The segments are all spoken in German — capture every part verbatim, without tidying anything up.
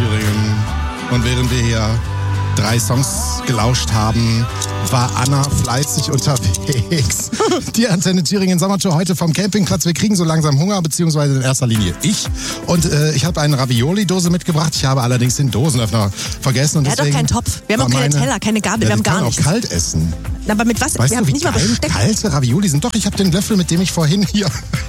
Thüringen. Und während wir hier drei Songs gelauscht haben, war Anna fleißig unterwegs. Die Antenne Thüringen Sommertour heute vom Campingplatz. Wir kriegen so langsam Hunger, beziehungsweise in erster Linie ich. Und äh, ich habe eine Ravioli-Dose mitgebracht. Ich habe allerdings den Dosenöffner vergessen. Und er hat doch keinen Topf. Wir haben auch keine meine, Teller, keine Gabel, ja, wir haben gar nichts. Wir können auch kalt essen. Aber mit was? Weißt wir du, haben wie nicht mal geil Besteck. Kalte Ravioli sind. Doch, ich habe den Löffel, mit dem ich vorhin hier...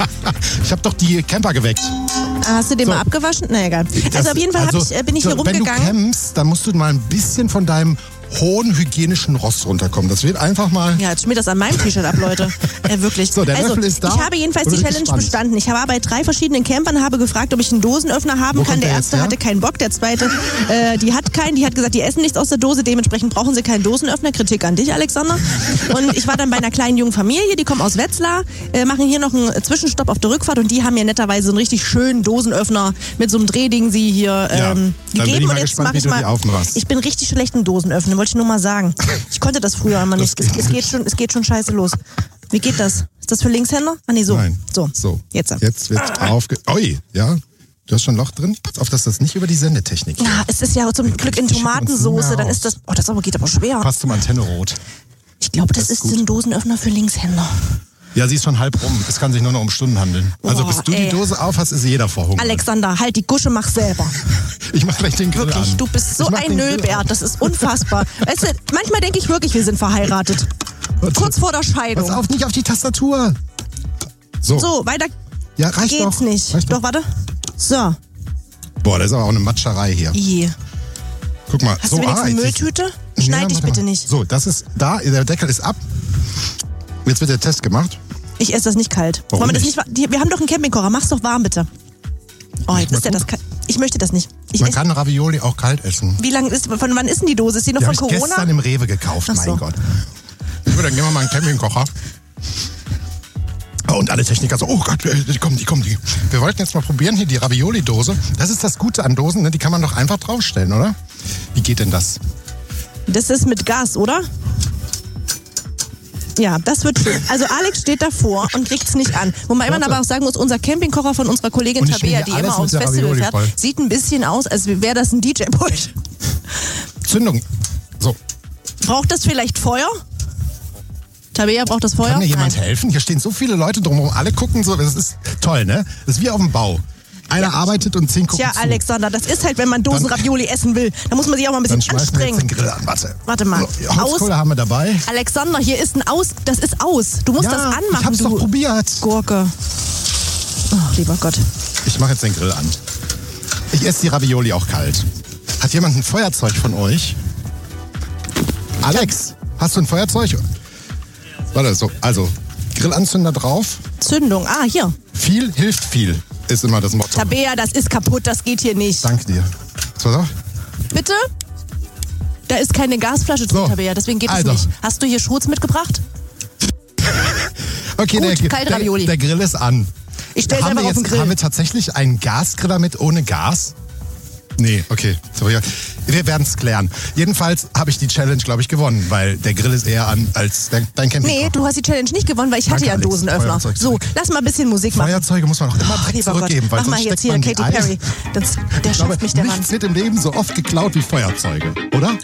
ich habe doch die Camper geweckt. Hast du den so. mal abgewaschen? Na egal. Das, also auf jeden Fall also, hab ich, bin ich so, hier rumgegangen. Wenn du campst, dann musst du mal ein bisschen von deinem hohen hygienischen Rost runterkommen. Das wird einfach mal... Ja, jetzt schmiert das an meinem T-Shirt ab, Leute. Ja, wirklich. So, der also, Löffel ist da. Ich habe jedenfalls die Challenge gespannt. bestanden. Ich war bei drei verschiedenen Campern, habe gefragt, ob ich einen Dosenöffner haben Wo kann. Der der erste jetzt, hatte keinen Bock, der zweite, äh, die hat keinen. Die hat gesagt, die essen nichts aus der Dose, dementsprechend brauchen sie keinen Dosenöffner. Kritik an dich, Alexander. Und ich war dann bei einer kleinen jungen Familie, die kommen aus Wetzlar, äh, machen hier noch einen Zwischenstopp auf der Rückfahrt und die haben mir netterweise so einen richtig schönen Dosenöffner mit so einem Drehding sie hier ähm, ja, dann gegeben. Bin ich mal und jetzt gespannt, mach ich wie du mal. die aufmachst. Ich bin richtig schlecht im Dosenöffnen, wollte ich nur mal sagen. Ich konnte das früher immer nicht. Es, es, geht schon, es geht schon scheiße los. Wie geht das? Ist das für Linkshänder? Ah nee, so. Nein. So. so. Jetzt. Jetzt wird aufge... Ui, ja. Du hast schon ein Loch drin? Pass auf, dass das nicht über die Sendetechnik geht. Ja, es ist ja zum Glück in Tomatensoße, dann ist das... Oh, das aber geht aber schwer. Passt zum Antenne-Rot. Ich glaube, das, das ist, ist ein Dosenöffner für Linkshänder. Ja, sie ist schon halb rum. Es kann sich nur noch um Stunden handeln. Also, Boah, bis du ey. die Dose auf hast, ist jeder vor Hunger. Alexander, halt die Gusche, mach selber. Ich mach gleich den Grill Wirklich, an. du bist so ein Nöllbär, das ist unfassbar. Weißt du, manchmal denke ich wirklich, wir sind verheiratet. Warte. Kurz vor der Scheidung. Pass auf, nicht auf die Tastatur. So. So, weiter ja, reicht geht's doch. nicht. Reicht Doch, warte. So. Boah, das ist aber auch eine Matscherei hier. I. Guck mal. Hast so, du wenigstens ah, Mülltüte? Ist, Schneid ja, dich warte bitte mal. nicht. So, das ist da, der Deckel ist ab. Jetzt wird der Test gemacht. Ich esse das nicht kalt. Warum Wollen wir, das nicht? nicht, wir haben doch einen Campingkocher, mach's doch warm bitte. Oh, jetzt ist ja das kalt. Ich möchte das nicht. Ich Man esse, kann Ravioli auch kalt essen. wie lange ist, von wann ist denn die Dose? Ist die noch Die von habe ich Corona? gestern im Rewe gekauft, Ach mein so. Gott. So, dann gehen wir mal in den Campingkocher. Oh, und alle Techniker so, oh Gott, die kommen, die kommen, die. Wir wollten jetzt mal probieren, hier die Ravioli-Dose. Das ist das Gute an Dosen, ne? Die kann man doch einfach draufstellen, oder? Wie geht denn das? Das ist mit Gas, oder? Ja, das wird schön. Also Alex steht davor und kriegt's nicht an. Wo man immer aber auch sagen muss, unser Campingkocher von unserer Kollegin Und ich Tabea, schmier die alles immer mit aufs der Festival Ravioli fährt, voll. sieht ein bisschen aus, als wäre das ein D J-Pult. Zündung. So, Braucht das vielleicht Feuer? Tabea, braucht das Feuer? kann mir jemand Nein. helfen? Hier stehen so viele Leute drumherum, alle gucken so, das ist toll, ne? Das ist wie auf dem Bau. Einer arbeitet und zehn gucken Tja, zu. Alexander, das ist halt, wenn man Dosen-Ravioli essen will. Da muss man sich auch mal ein Dann bisschen schmeißen wir jetzt anstrengen. den Grill an, warte. Warte mal. So, Holzkohle haben wir dabei. Alexander, hier ist ein Aus. Das ist aus. Du musst Ja, das anmachen, ich hab's du doch probiert. Gurke. Oh, lieber Gott. Ich mache jetzt den Grill an. Ich esse die Ravioli auch kalt. Hat jemand ein Feuerzeug von euch? Alex, hast du ein Feuerzeug? Warte, so, also, Grillanzünder drauf. Zündung. Ah, hier. Viel hilft viel, ist immer das Motto. Tabea, das ist kaputt, das geht hier nicht. Danke dir. So, so. Bitte? Da ist keine Gasflasche drin, So. Tabea, deswegen geht Also. es nicht. Hast du hier Schurz mitgebracht? Okay, Gut, der, kalte der, Ravioli. der Grill ist an. Ich stell's haben einfach wir auf den jetzt, Grill. Haben wir tatsächlich einen Gasgriller mit ohne Gas? Nee, okay. So, ja. Wir werden es klären. Jedenfalls habe ich die Challenge, glaube ich, gewonnen, weil der Grill ist eher an als der, dein Campingkocher. Nee, du hast die Challenge nicht gewonnen, weil ich hatte Danke, ja einen Alex. Dosenöffner. Feuerzeug So, zurück. lass mal ein bisschen Musik machen. Feuerzeuge muss man auch immer Ach, direkt lieber zurückgeben, Gott. weil Mach mal sonst jetzt steckt hier man die Katy Eis. Perry. Das, der Ich glaube, schafft mich, der Mann. nichts wird im Leben so oft geklaut wie Feuerzeuge, oder?